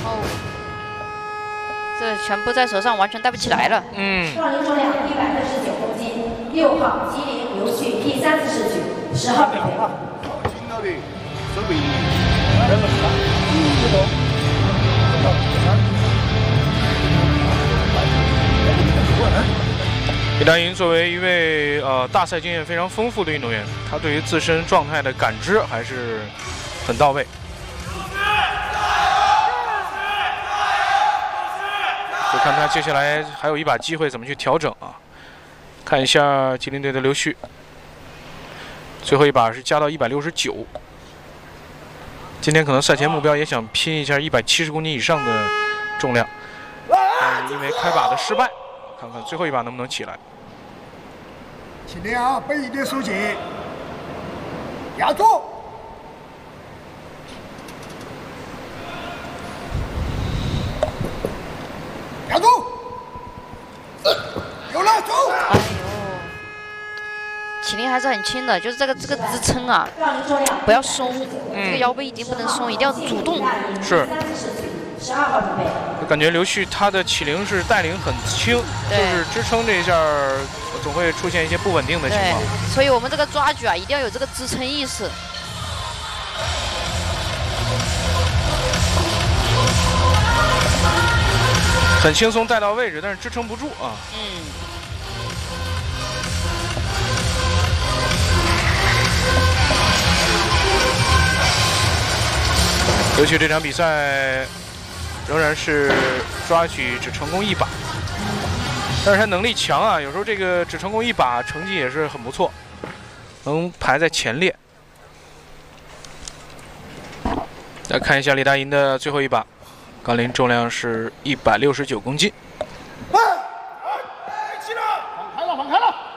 哦，这全部在手上完全带不起来了。 杠铃重量169公斤，6号吉林刘旭 P30举，10号准备。 轻到的，手臂。 李丹莹作为一位大赛经验非常丰富的运动员，她对于自身状态的感知还是很到位。就看她接下来还有一把机会怎么去调整啊！看一下吉林队的刘旭，最后一把是加到169。今天可能赛前目标也想拼一下170公斤以上的重量，但是因为开把的失败。看看最后一把能不能起来。 起立啊，背一点手劲，压住。压住。有了，走。 哎呦，起灵还是很轻的，就是这个支撑啊，不要松，这个腰背一定不能松，一定要主动。 是。 12号准备。 就感觉刘旭他的起灵是带领很轻，就是支撑这一下总会出现一些不稳定的情况。 所以我们这个抓举啊，一定要有这个支撑意识。 很轻松带到位置，但是支撑不住啊。刘旭这场比赛。 仍然是抓举只成功1把，但是他能力强啊，有时候这个只成功1把，成绩也是很不错，能排在前列。来看一下李大银的最后一把，杠铃重量是169公斤。 放开了，放开了。